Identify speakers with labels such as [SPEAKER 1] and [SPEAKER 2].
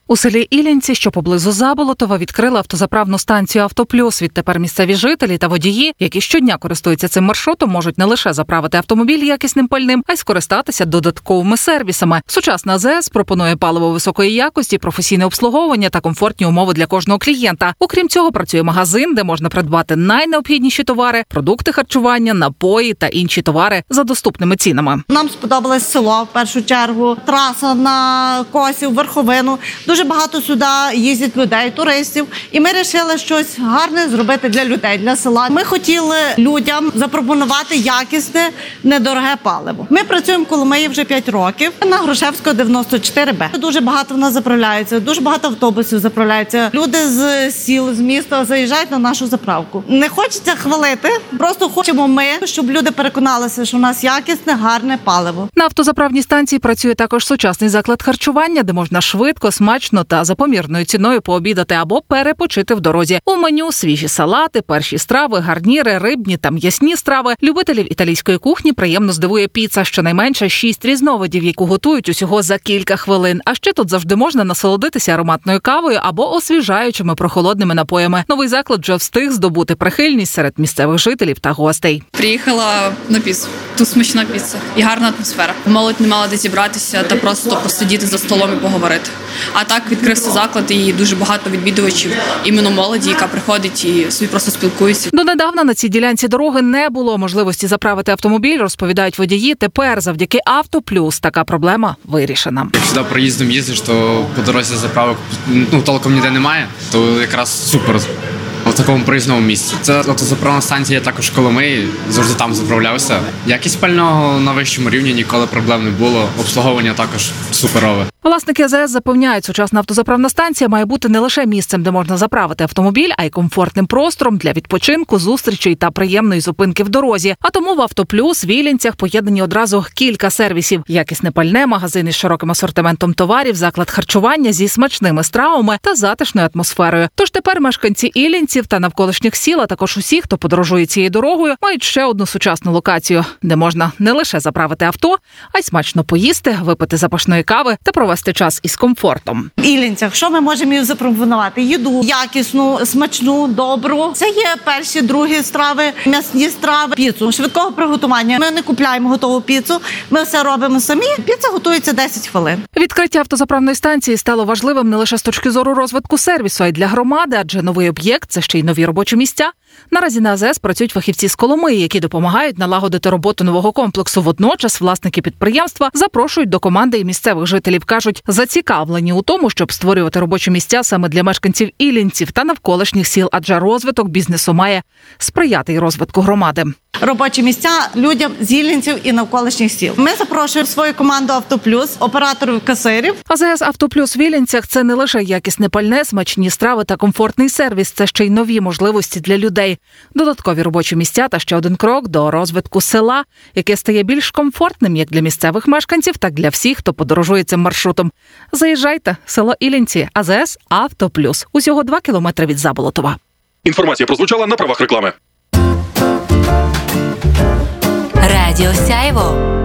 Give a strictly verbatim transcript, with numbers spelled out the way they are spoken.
[SPEAKER 1] У селі Іллінці, що поблизу Заболотова, відкрили автозаправну станцію «Автоплюс». Відтепер місцеві жителі та водії, які щодня користуються цим маршрутом, можуть не лише заправити автомобіль якісним пальним, а й скористатися додатковими сервісами. Сучасна АЗС пропонує паливо високої якості, професійне обслуговування та комфортні умови для кожного клієнта. Окрім цього, працює магазин, де можна придбати найнеобхідніші товари, продукти харчування, напої та інші товари за доступними цінами.
[SPEAKER 2] Нам сподобалось село, в першу чергу, траса на Косів, Верховину. Дуже багато сюди їздять людей, туристів. І ми вирішили щось гарне зробити для людей, для села. Ми хотіли людям запропонувати якісне, недороге паливо. Ми працюємо в Коломиї вже п'ять років на Грушевського, дев'яносто чотири Б. Дуже багато в нас заправляється, дуже багато автобусів заправляється. Люди з сіл, з міста заїжджають на нашу заправку. Не хочеться хвалити, просто хочемо ми, щоб люди переконалися, що у нас якісне, гарне паливо.
[SPEAKER 1] На автозаправній станції працює також сучасний заклад харчування, де можна швидко, смачно та за помірною ціною пообідати або перепочити в дорозі. У меню свіжі салати, перші страви, гарніри, рибні та м'ясні страви. Любителів італійської кухні приємно здивує піца, щонайменше шість різновидів, яку готують усього за кілька хвилин. А ще тут завжди можна насолодитися ароматною кавою або освіжаючими прохолодними напоями. Новий заклад вже встиг здобути прихильність серед місцевих жителів та гостей.
[SPEAKER 3] Приїхала на піцу. Тут смачна піца і гарна атмосфера. Молодь не мала де зібратися та просто посидіти за столом і поговорити. А так відкрився заклад і дуже багато відвідувачів, іменно молоді, яка приходить і собі просто спілкується.
[SPEAKER 1] Донедавна на цій ділянці дороги не було можливості заправити автомобіль, розповідають водії. Тепер завдяки «Автоплюс» така проблема вирішена.
[SPEAKER 4] Як сюди проїздом їздиш, то по дорозі заправок ну, толком ніде немає, то якраз супер. В такому проїзному місці. Це автозаправна станція також в Коломиї, завжди там заправлявся. Якість пального на вищому рівні, ніколи проблем не було. Обслуговування також суперове.
[SPEAKER 1] Власники АЗС запевняють, сучасна автозаправна станція має бути не лише місцем, де можна заправити автомобіль, а й комфортним простором для відпочинку, зустрічей та приємної зупинки в дорозі. А тому в «Автоплюс» в Іллінцях поєднані одразу кілька сервісів. Якісне пальне, магазини з широким асортиментом товарів, заклад харчування зі смачними стравами та затишною атмосферою. Тож тепер мешканці Іллінців та навколишніх сіл, а також усі, хто подорожує цією дорогою, мають ще одну сучасну локацію, де можна не лише заправити авто, а й смачно поїсти, випити запашної кави та провести час із комфортом.
[SPEAKER 2] В Іллінцях що ми можемо їм запропонувати? Їду якісну, смачну, добру. Це є перші, другі страви, м'ясні страви, піцу швидкого приготування. Ми не купляємо готову піцу, ми все робимо самі. Піца готується десять хвилин.
[SPEAKER 1] Відкриття автозаправної станції стало важливим не лише з точки зору розвитку сервісу, а й для громади, адже новий об'єкт – це ще й нові робочі місця. Наразі на АЗС працюють фахівці з Коломиї, які допомагають налагодити роботу нового комплексу. Водночас власники підприємства запрошують до команди і місцевих жителів. Кажуть, зацікавлені у тому, щоб створювати робочі місця саме для мешканців Іллінців та навколишніх сіл, адже розвиток бізнесу має сприяти й розвитку громади.
[SPEAKER 2] Робочі місця людям з Іллінців і навколишніх сіл. Ми запрошуємо свою команду «Автоплюс», операторів, касирів.
[SPEAKER 1] АЗС «Автоплюс» в Іллінцях – це не лише якісне пальне, смачні страви та комфортний сервіс, це ще й нові можливості для людей. Додаткові робочі місця та ще один крок до розвитку села, яке стає більш комфортним як для місцевих мешканців, так і для всіх, хто подорожує цим маршрутом. Заїжджайте, село Іллінці, АЗС «Автоплюс». Усього два кілометри від Заболотова.
[SPEAKER 5] Інформація прозвучала на правах реклами.
[SPEAKER 6] Радіо Сяйво.